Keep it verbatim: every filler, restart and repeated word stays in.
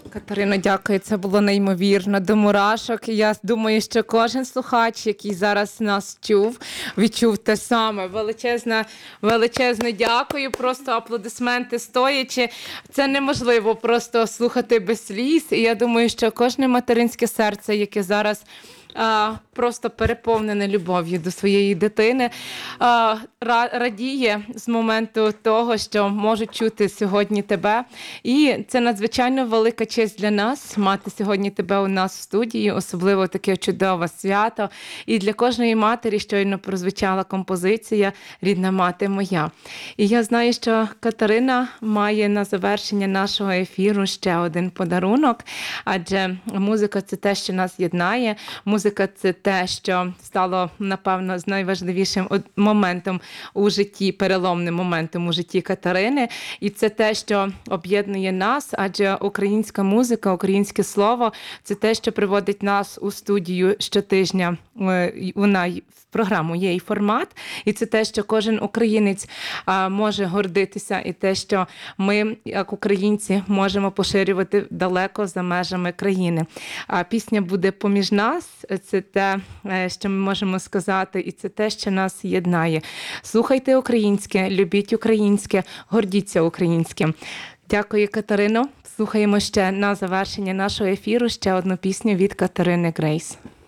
Катерино, дякую. Це було неймовірно. До мурашок. Я думаю, що кожен слухач, який зараз нас чув, відчув те саме. Величезне, величезне дякую. Просто аплодисменти стоячи. Це неможливо просто слухати без сліз. І я думаю, що кожне материнське серце, яке зараз а, просто переповнене любов'ю до своєї дитини, а, радіє з моменту того, що можуть чути сьогодні тебе. І це надзвичайно велика честь для нас мати сьогодні тебе у нас в студії, особливо таке чудове свято. І для кожної матері щойно прозвучала композиція «Рідна мати моя». І я знаю, що Катерина має на завершення нашого ефіру ще один подарунок, адже музика – це те, що нас єднає. Музика – це те, що стало, напевно, з найважливішим моментом у житті, переломним моментом у житті Катерини. І це те, що об'єднує нас, адже українська музика, українське слово – це те, що приводить нас у студію щотижня. Вона в програму є і формат, і це те, що кожен українець а, може гордитися, і те, що ми, як українці, можемо поширювати далеко за межами країни. А пісня буде поміж нас, це те, що ми можемо сказати, і це те, що нас єднає. Слухайте українське, любіть українське, гордіться українським. Дякую, Катерино. Слухаємо ще на завершення нашого ефіру ще одну пісню від Катерини Грейс.